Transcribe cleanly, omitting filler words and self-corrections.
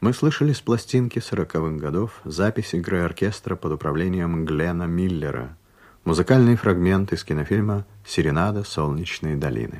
Мы слышали с пластинки 40-х годов запись игры оркестра под управлением Глена Миллера, музыкальный фрагмент из кинофильма «Серенада солнечной долины».